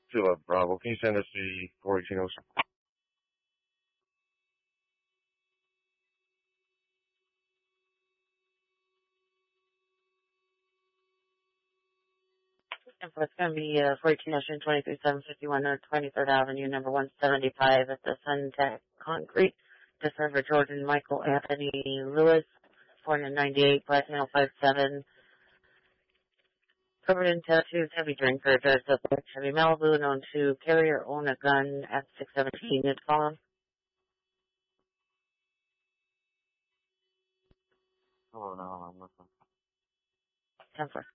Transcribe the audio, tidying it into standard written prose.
Philip Bravo. Can you send us the 41807? And it's going to be 14 Ocean 23751 North 23rd Avenue, number 175 at the Suntech Concrete. To serve Jordan Michael Anthony Lewis, 498, Black Nail 57. Covered in tattoos, heavy drinker, dressed up like Chevy Malibu, known to carry or own a gun at 617 You'd follow. Oh, no, I'm listening. 10-4.